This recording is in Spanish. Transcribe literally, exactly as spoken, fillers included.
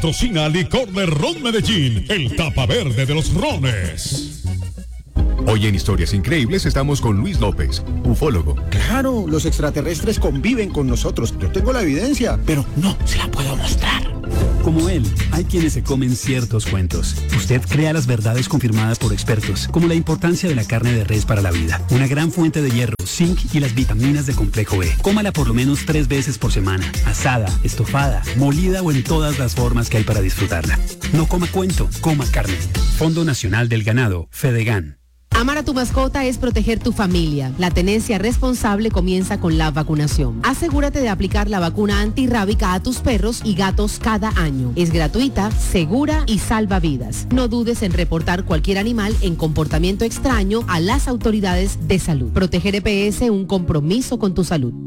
patrocina Licor de Ron Medellín, el tapa verde de los rones. Hoy en Historias Increíbles estamos con Luis López, ufólogo. Claro, los extraterrestres conviven con nosotros. Yo tengo la evidencia, pero no se la puedo mostrar. Como él, hay quienes se comen ciertos cuentos. Usted crea las verdades confirmadas por expertos, como la importancia de la carne de res para la vida, una gran fuente de hierro, zinc y las vitaminas de complejo B. Cómala por lo menos tres veces por semana, asada, estofada, molida o en todas las formas que hay para disfrutarla. No coma cuento, coma carne. Fondo Nacional del Ganado, Fedegan. Amar a tu mascota es proteger tu familia. La tenencia responsable comienza con la vacunación. Asegúrate de aplicar la vacuna antirrábica a tus perros y gatos cada año. Es gratuita, segura y salva vidas. No dudes en reportar cualquier animal en comportamiento extraño a las autoridades de salud. Proteger E P S, un compromiso con tu salud.